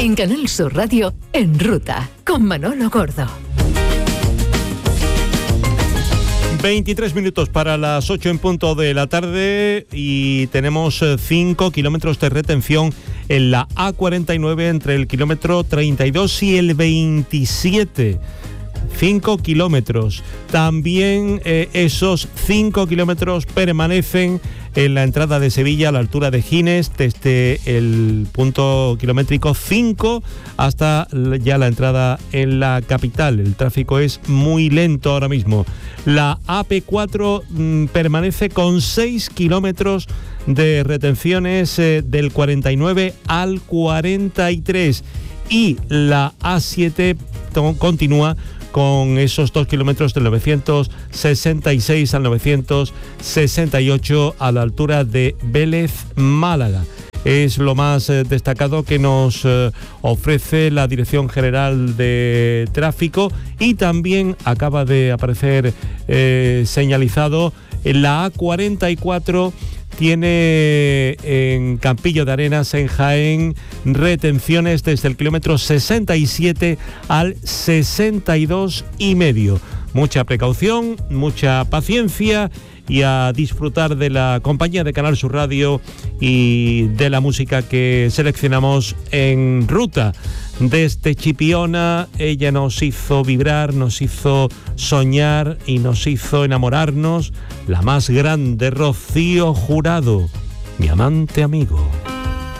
En Canal Sur Radio, En Ruta, con Manolo Gordo. 23 minutos para las 8 en punto de la tarde y tenemos 5 kilómetros de retención en la A49 entre el kilómetro 32 y el 27. 5 kilómetros. También esos 5 kilómetros permanecen en la entrada de Sevilla a la altura de Gines, desde el punto kilométrico 5 hasta ya la entrada en la capital. El tráfico es muy lento ahora mismo. La AP4 permanece con 6 kilómetros de retenciones del 49 al 43 y la A7 continúa con esos 2 kilómetros del 966 al 968 a la altura de Vélez, Málaga. Es lo más destacado que nos ofrece la Dirección General de Tráfico y también acaba de aparecer señalizado en la A44. Tiene en Campillo de Arenas, en Jaén, retenciones desde el kilómetro 67 al 62,5. Mucha precaución, mucha paciencia y a disfrutar de la compañía de Canal Sur Radio y de la música que seleccionamos en ruta. Desde Chipiona, ella nos hizo vibrar, nos hizo soñar y nos hizo enamorarnos. La más grande, Rocío Jurado, mi amante amigo.